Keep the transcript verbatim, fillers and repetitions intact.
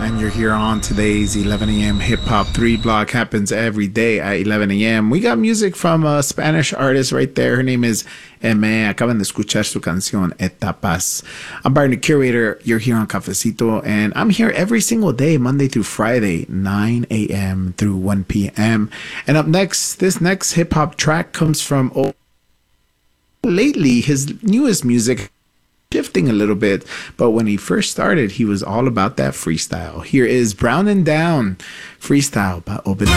and you're here on today's eleven a m Hip Hop three block. Happens every day at eleven a m We got music from a Spanish artist right there. Her name is Eme. Acaban de escuchar su canción Etapas. I'm Barney Curator. You're here on Cafecito, and I'm here every single day, Monday through Friday, nine a m through one p m And up next, this next hip hop track comes from oh, lately his newest music. Shifting a little bit, but when he first started, he was all about that freestyle. Here is Brown and Down freestyle by Open.